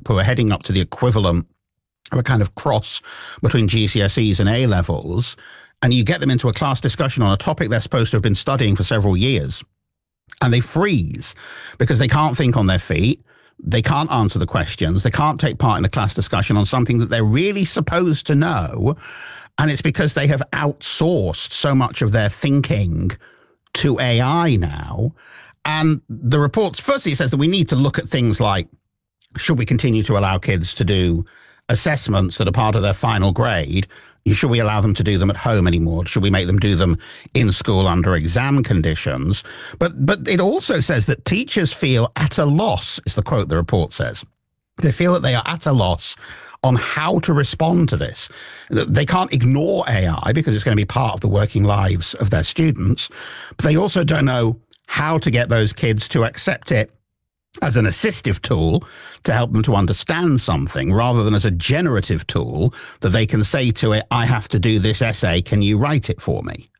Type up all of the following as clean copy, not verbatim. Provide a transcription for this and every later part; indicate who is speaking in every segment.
Speaker 1: who are heading up to the equivalent of a kind of cross between GCSEs and A-levels, and you get them into a class discussion on a topic they're supposed to have been studying for several years, and they freeze because they can't think on their feet, they can't answer the questions, they can't take part in a class discussion on something that they're really supposed to know, and it's because they have outsourced so much of their thinking to AI now. And the reports, firstly, it says that we need to look at things like, should we continue to allow kids to do assessments that are part of their final grade? Should we allow them to do them at home anymore? Should we make them do them in school under exam conditions? But it also says that teachers feel at a loss, is the quote the report says. They feel that they are at a loss on how to respond to this. They can't ignore AI because it's going to be part of the working lives of their students, but they also don't know how to get those kids to accept it as an assistive tool to help them to understand something rather than as a generative tool that they can say to it, I have to do this essay, can you write it for me?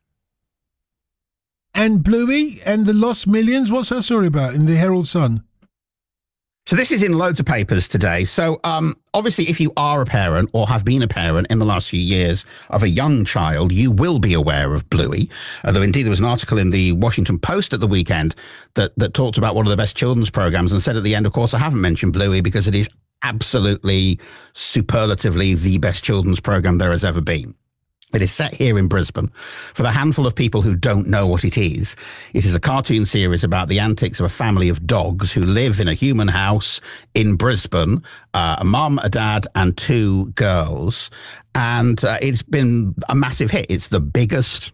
Speaker 2: And Bluey and the Lost Millions, what's that story about in the Herald Sun?
Speaker 1: So this is in loads of papers today. So obviously, if you are a parent or have been a parent in the last few years of a young child, you will be aware of Bluey. Although indeed there was an article in the Washington Post at the weekend that talked about one of the best children's programs and said at the end, of course, I haven't mentioned Bluey because it is absolutely superlatively the best children's program there has ever been. It is set here in Brisbane. For the handful of people who don't know what it is a cartoon series about the antics of a family of dogs who live in a human house in Brisbane, a mum, a dad, and two girls. And it's been a massive hit. It's the biggest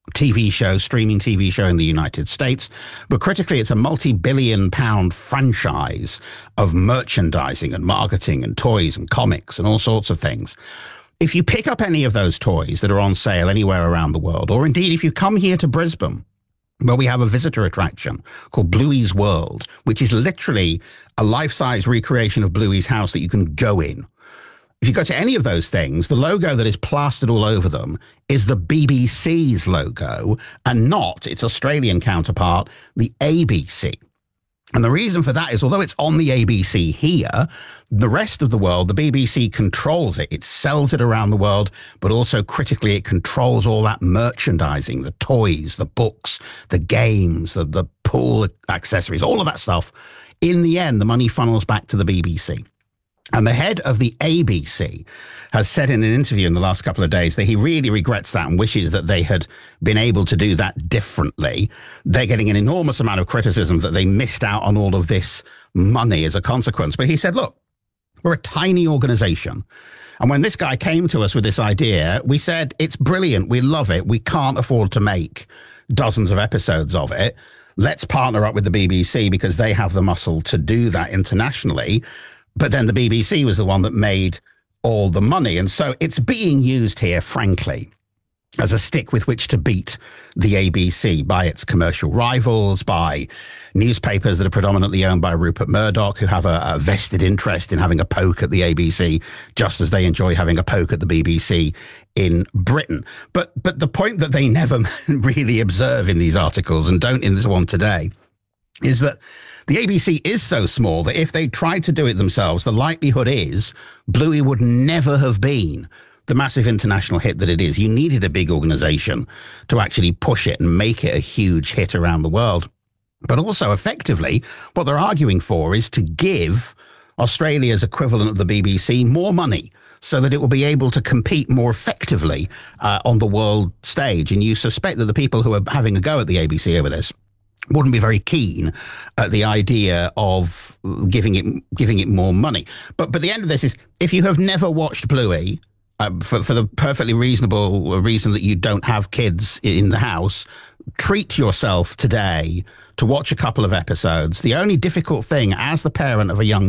Speaker 1: streaming TV show in the United States. But critically, it's a multi-billion-pound franchise of merchandising and marketing and toys and comics and all sorts of things. If you pick up any of those toys that are on sale anywhere around the world, or indeed if you come here to Brisbane, where we have a visitor attraction called Bluey's World, which is literally a life-size recreation of Bluey's house that you can go in. If you go to any of those things, the logo that is plastered all over them is the BBC's logo and not its Australian counterpart, the ABC. And the reason for that is, although it's on the ABC here, the rest of the world, the BBC controls it. It sells it around the world, but also critically, it controls all that merchandising, the toys, the books, the games, the pool accessories, all of that stuff. In the end, the money funnels back to the BBC. And the head of the ABC has said in an interview in the last couple of days that he really regrets that and wishes that they had been able to do that differently. They're getting an enormous amount of criticism that they missed out on all of this money as a consequence. But he said, look, we're a tiny organization. And when this guy came to us with this idea, we said, it's brilliant. We love it. We can't afford to make dozens of episodes of it. Let's partner up with the BBC because they have the muscle to do that internationally. But then the BBC was the one that made all the money. And so it's being used here, frankly, as a stick with which to beat the ABC by its commercial rivals, by newspapers that are predominantly owned by Rupert Murdoch, who have a vested interest in having a poke at the ABC, just as they enjoy having a poke at the BBC in Britain. But the point that they never really observe in these articles, and don't in this one today, is that the ABC is so small that if they tried to do it themselves, the likelihood is Bluey would never have been the massive international hit that it is. You needed a big organization to actually push it and make it a huge hit around the world. But also, effectively, what they're arguing for is to give Australia's equivalent of the BBC more money so that it will be able to compete more effectively on the world stage. And you suspect that the people who are having a go at the ABC over this wouldn't be very keen at the idea of giving it more money. But the end of this is, if you have never watched Bluey, for the perfectly reasonable reason that you don't have kids in the house, treat yourself today to watch a couple of episodes. The only difficult thing as the parent of a young